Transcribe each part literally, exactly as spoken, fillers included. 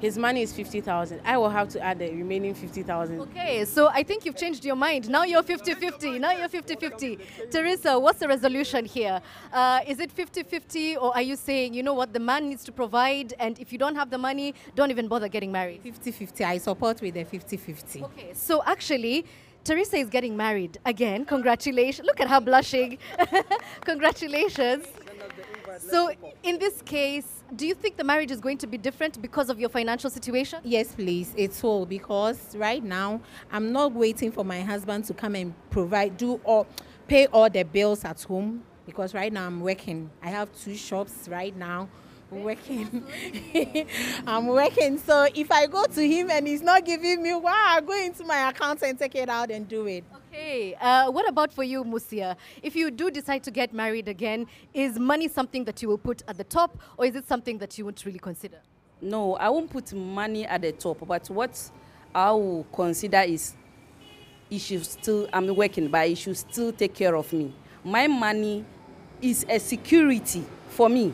his money is fifty thousand. I will have to add the remaining fifty thousand. Okay, so I think you've changed your mind. Now you're fifty fifty. Now you're fifty fifty. Teresa, what's the resolution here? Uh, is it fifty fifty, or are you saying, you know what, the man needs to provide, and if you don't have the money, don't even bother getting married? fifty fifty. I support with the fifty fifty. Okay, so actually, Teresa is getting married again. Congratulations. Look at her blushing. Congratulations. So in this case, do you think the marriage is going to be different because of your financial situation? Yes, please. It will, because right now I'm not waiting for my husband to come and provide, do or pay all the bills at home, because right now I'm working. I have two shops right now. Working. I'm working. So if I go to him and he's not giving me, wow, I go into my account and take it out and do it. Okay. Uh, what about for you, Musia? If you do decide to get married again, is money something that you will put at the top, or is it something that you won't really consider? No, I won't put money at the top. But what I will consider is, he should still, I'm working, but he should still take care of me. My money is a security for me.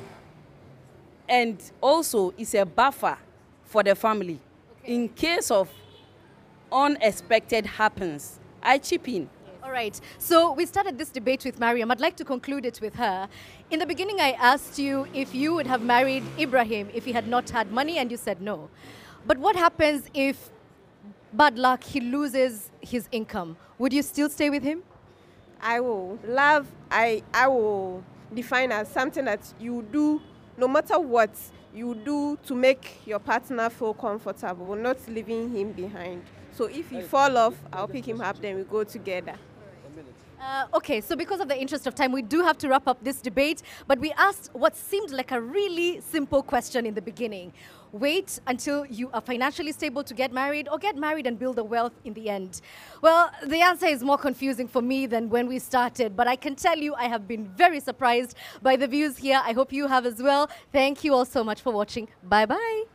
And also, it's a buffer for the family. Okay. In case of unexpected happens, I chip in. All right. So we started this debate with Mariam. I'd like to conclude it with her. In the beginning, I asked you if you would have married Ibrahim if he had not had money, and you said no. But what happens if, bad luck, he loses his income? Would you still stay with him? I will. Love, I, I will define as something that you do no matter what you do to make your partner feel comfortable, not leaving him behind. So if he fall off, I'll pick him up, then we go together. Uh, okay, so because of the interest of time, we do have to wrap up this debate, but we asked what seemed like a really simple question in the beginning. Wait until you are financially stable to get married, or get married and build a wealth in the end? Well, the answer is more confusing for me than when we started, but I can tell you I have been very surprised by the views here. I hope you have as well. Thank you all so much for watching. Bye-bye.